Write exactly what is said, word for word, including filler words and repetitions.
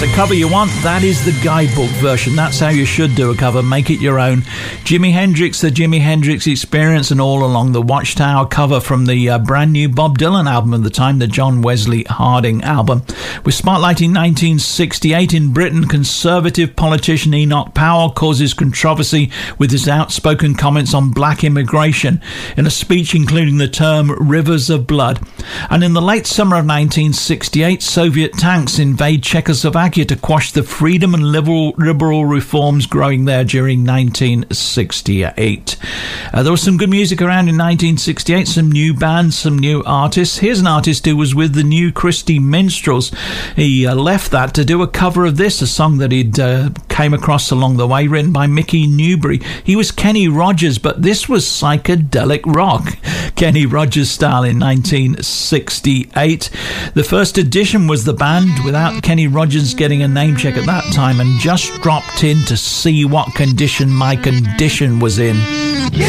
the cover you want, that is the guidebook version. That's how you should do a cover. Make it your own. Jimi Hendrix, the Jimi Hendrix Experience, and All Along the Watchtower cover from the uh, brand new Bob Dylan album of the time, the John Wesley Harding album. We're spotlighting nineteen sixty-eight in Britain. Conservative politician Enoch Powell causes controversy with his outspoken comments on black immigration in a speech including the term rivers of blood. And in the late summer of nineteen sixty-eight, Soviet tanks invade Czechoslovakia to quash the freedom and liberal, liberal reforms growing there during nineteen sixty-eight. Uh, there was some good music around in nineteen sixty-eight, some new bands, some new artists. Here's an artist who was with the New Christy Minstrels. He uh, left that to do a cover of this, a song that he'd uh, came across along the way, written by Mickey Newbury. He was Kenny Rogers, but this was psychedelic rock, Kenny Rogers style, in nineteen sixty-eight. The first edition was the band without Kenny Rogers getting a name check at that time, and just dropped in to see what condition my condition was in. Yeah.